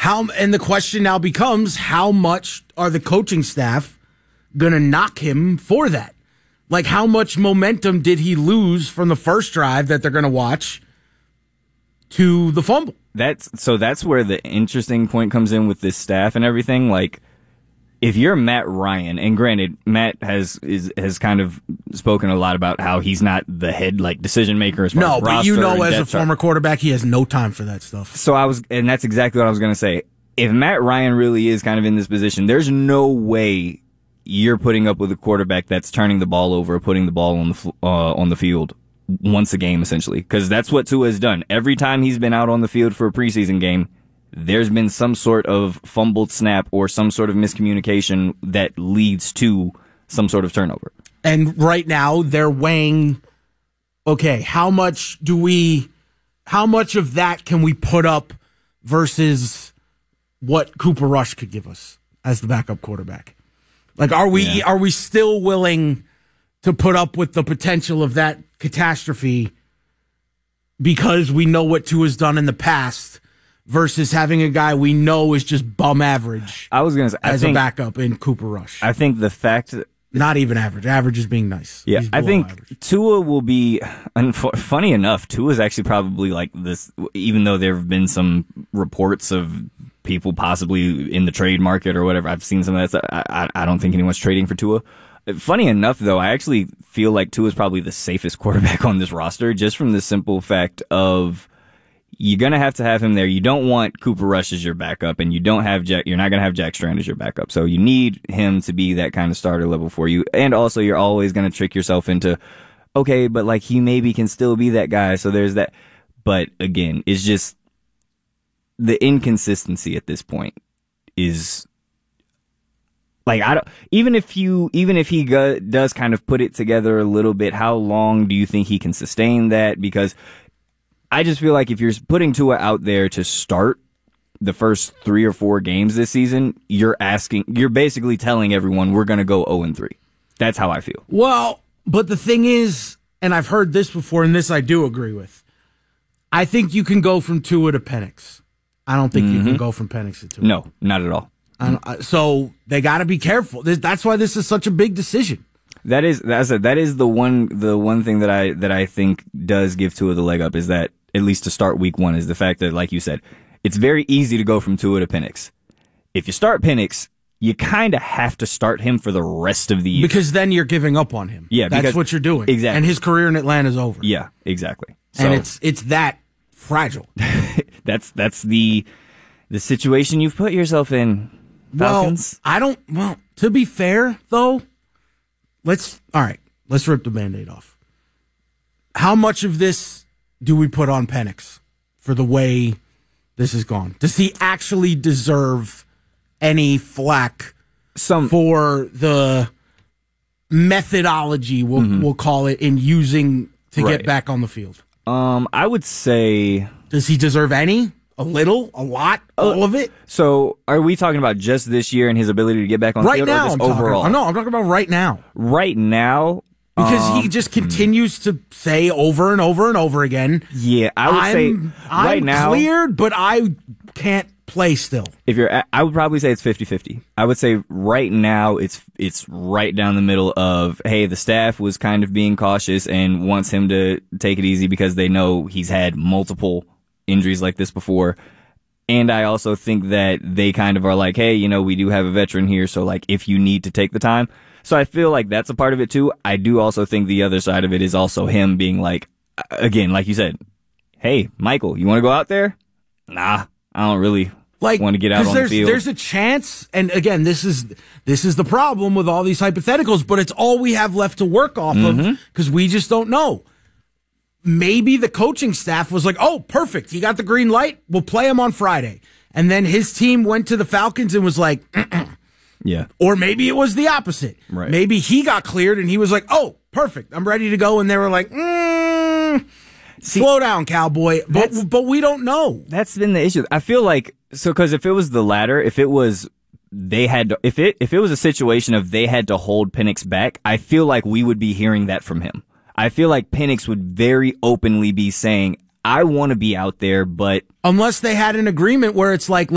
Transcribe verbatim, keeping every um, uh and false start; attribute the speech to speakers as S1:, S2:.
S1: How and the question now becomes, how much are the coaching staff going to knock him for that? Like, how much momentum did he lose from the first drive that they're going to watch to the fumble?
S2: That's so that's where the interesting point comes in with this staff and everything. Like, if you're Matt Ryan, and granted, Matt has is, has kind of spoken a lot about how he's not the head like decision maker as far
S1: no,
S2: as
S1: but
S2: roster
S1: you know,
S2: and
S1: as a
S2: depth chart.
S1: former quarterback, he has no time for that stuff.
S2: So I was, and that's exactly what I was going to say. If Matt Ryan really is kind of in this position, there's no way you're putting up with a quarterback that's turning the ball over, or putting the ball on the uh, on the field once a game, essentially, because that's what Tua has done. Every time he's been out on the field for a preseason game, there's been some sort of fumbled snap or some sort of miscommunication that leads to some sort of turnover.
S1: And right now they're weighing, okay, how much do we, how much of that can we put up versus what Cooper Rush could give us as the backup quarterback? Like, are we,
S2: Yeah.
S1: are we still willing to put up with the potential of that catastrophe because we know what Tua's done in the past versus having a guy we know is just bum average
S2: I was going to say, I
S1: as
S2: think,
S1: a backup in Cooper Rush?
S2: I think the fact that,
S1: Not even average. Average is being nice.
S2: yeah,
S1: He's
S2: I
S1: below
S2: think
S1: average.
S2: Tua will be, and f- funny enough, Tua's actually probably like this, even though there have been some reports of people possibly in the trade market or whatever. I've seen some of that stuff. I, I, I don't think anyone's trading for Tua. Funny enough, though, I actually feel like Tua is probably the safest quarterback on this roster, just from the simple fact of you're going to have to have him there. You don't want Cooper Rush as your backup, and you don't have Jack, you're not going to have Jack Strand as your backup. So you need him to be that kind of starter level for you. And also, you're always going to trick yourself into, okay, but like he maybe can still be that guy. So there's that. But again, it's just the inconsistency at this point is like, I don't, even if you, even if he go, does kind of put it together a little bit, how long do you think he can sustain that? Because I just feel like if you're putting Tua out there to start the first three or four games this season, you're asking, you're basically telling everyone we're going to go oh and three. That's how I feel.
S1: Well, but the thing is, and I've heard this before, and this I do agree with, I think you can go from Tua to Penix. I don't think mm-hmm. you can go from Penix to Tua.
S2: No, not at all.
S1: I don't, so they got to be careful. That's why this is such a big decision.
S2: That is, that's a, that is the one, the one thing that I, that I think does give Tua the leg up is that, at least to start week one, is the fact that, like you said, it's very easy to go from Tua to Penix. If you start Penix, you kind of have to start him for the rest of the year.
S1: Because then you're giving up on him.
S2: Yeah,
S1: That's
S2: because,
S1: what you're doing.
S2: Exactly.
S1: And his career in Atlanta is over.
S2: Yeah, exactly. So,
S1: and it's it's that fragile.
S2: that's that's the the situation you've put yourself in, Falcons.
S1: Well, I don't, well, to be fair, though, let's, all right, let's rip the Band-Aid off. How much of this do we put on Penix for the way this has gone? Does he actually deserve any flack
S2: Some
S1: for the methodology, we'll, mm-hmm. we'll call it, in using to
S2: right.
S1: get back on the field?
S2: Um, I would say...
S1: Does he deserve any? A little? A lot? All of it?
S2: So, are we talking about just this year and his ability to get back on the
S1: right
S2: field,
S1: now,
S2: or just
S1: I'm
S2: overall?
S1: Talking, no, I'm talking about right now.
S2: Right now...
S1: Because
S2: um,
S1: he just continues to say over and over and over again,
S2: yeah, I would
S1: I'm,
S2: say right
S1: I'm
S2: now...
S1: cleared, but I can't play still.
S2: If you're, at, I would probably say it's fifty-fifty. I would say right now it's it's right down the middle of, hey, the staff was kind of being cautious and wants him to take it easy because they know he's had multiple injuries like this before. And I also think that they kind of are like, hey, you know, we do have a veteran here, so like if you need to take the time. So I feel like that's a part of it too. I do also think the other side of it is also him being like, again, like you said, hey, Michael, you want to go out there? Nah, I don't really like want to get out on the field.
S1: There's a chance, and again, this is this is the problem with all these hypotheticals, but it's all we have left to work off mm-hmm. of because we just don't know. Maybe the coaching staff was like, oh, perfect, he got the green light, we'll play him on Friday. And then his team went to the Falcons and was like, mm-mm.
S2: Yeah.
S1: Or maybe it was the opposite.
S2: Right.
S1: Maybe he got cleared and he was like, oh, perfect, I'm ready to go. And they were like, mm, See, slow down, cowboy. But, but we don't know.
S2: That's been the issue. I feel like, so because if it was the latter, if it was, they had to, if it, if it was a situation of they had to hold Penix back, I feel like we would be hearing that from him. I feel like Penix would very openly be saying, I want to be out there, but...
S1: Unless they had an agreement where it's like,